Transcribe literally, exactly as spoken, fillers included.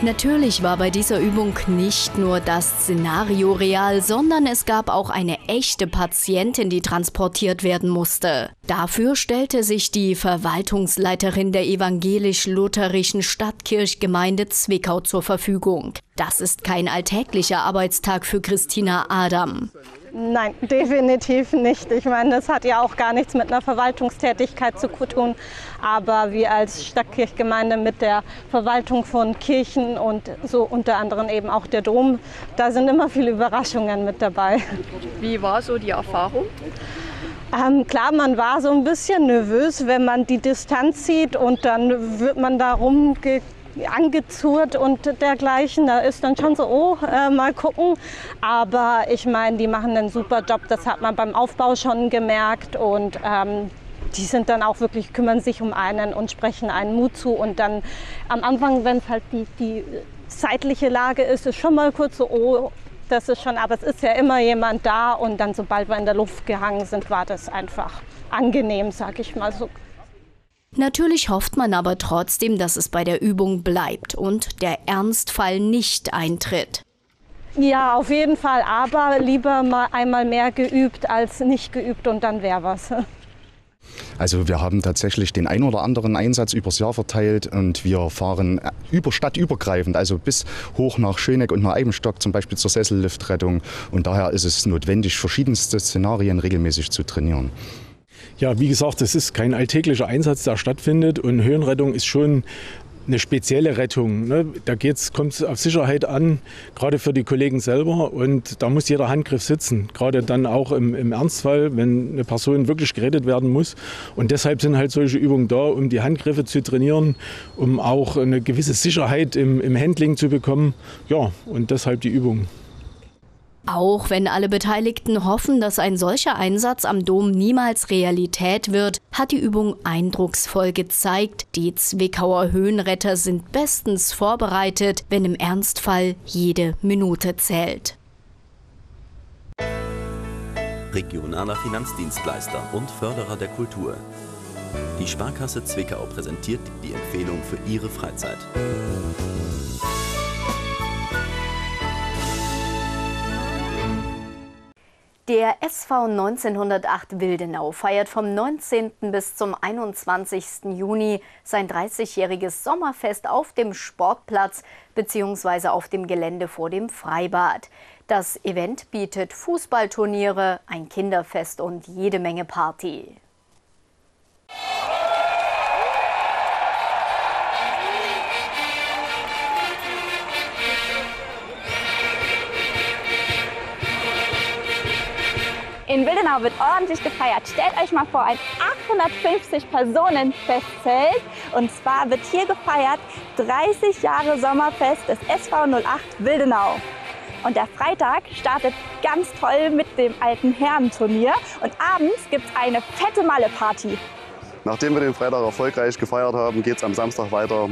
Natürlich war bei dieser Übung nicht nur das Szenario real, sondern es gab auch eine echte Patientin, die transportiert werden musste. Dafür stellte sich die Verwaltungsleiterin der evangelisch-lutherischen Stadtkirchgemeinde Zwickau zur Verfügung. Das ist kein alltäglicher Arbeitstag für Christina Adam. Nein, definitiv nicht. Ich meine, das hat ja auch gar nichts mit einer Verwaltungstätigkeit zu tun. Aber wir als Stadtkirchgemeinde mit der Verwaltung von Kirchen und so unter anderem eben auch der Dom, da sind immer viele Überraschungen mit dabei. Wie war so die Erfahrung? Ähm, klar, man war so ein bisschen nervös, wenn man die Distanz sieht und dann wird man da rumge angezurrt und dergleichen. Da ist dann schon so, oh, äh, mal gucken. Aber ich meine, die machen einen super Job. Das hat man beim Aufbau schon gemerkt. Und ähm, die sind dann auch wirklich, kümmern sich um einen und sprechen einen Mut zu. Und dann am Anfang, wenn es halt die, die zeitliche Lage ist, ist schon mal kurz so, oh, das ist schon, aber es ist ja immer jemand da. Und dann, sobald wir in der Luft gehangen sind, war das einfach angenehm, sag ich mal so. Natürlich hofft man aber trotzdem, dass es bei der Übung bleibt und der Ernstfall nicht eintritt. Ja, auf jeden Fall, aber lieber mal einmal mehr geübt als nicht geübt und dann wäre was. Also wir haben tatsächlich den ein oder anderen Einsatz übers Jahr verteilt und wir fahren über stadtübergreifend, also bis hoch nach Schöneck und nach Eibenstock, zum Beispiel zur Sesselliftrettung. Und daher ist es notwendig, verschiedenste Szenarien regelmäßig zu trainieren. Ja, wie gesagt, es ist kein alltäglicher Einsatz, der stattfindet, und Höhenrettung ist schon eine spezielle Rettung. Ne? Da kommt es auf Sicherheit an, gerade für die Kollegen selber, und da muss jeder Handgriff sitzen, gerade dann auch im, im Ernstfall, wenn eine Person wirklich gerettet werden muss. Und deshalb sind halt solche Übungen da, um die Handgriffe zu trainieren, um auch eine gewisse Sicherheit im, im Handling zu bekommen. Ja, und deshalb die Übung. Auch wenn alle Beteiligten hoffen, dass ein solcher Einsatz am Dom niemals Realität wird, hat die Übung eindrucksvoll gezeigt, die Zwickauer Höhenretter sind bestens vorbereitet, wenn im Ernstfall jede Minute zählt. Regionaler Finanzdienstleister und Förderer der Kultur. Die Sparkasse Zwickau präsentiert die Empfehlung für Ihre Freizeit. Der S V neunzehnhundertacht Wildenau feiert vom neunzehnten bis zum einundzwanzigsten Juni sein dreißigjähriges Sommerfest auf dem Sportplatz bzw. auf dem Gelände vor dem Freibad. Das Event bietet Fußballturniere, ein Kinderfest und jede Menge Party. In Wildenau wird ordentlich gefeiert. Stellt euch mal vor, ein achthundertfünfzig Personen Festzelt. Und zwar wird hier gefeiert dreißig Jahre Sommerfest des S V null acht Wildenau. Und der Freitag startet ganz toll mit dem alten Herrenturnier. Und abends gibt es eine fette Malle-Party. Nachdem wir den Freitag erfolgreich gefeiert haben, geht es am Samstag weiter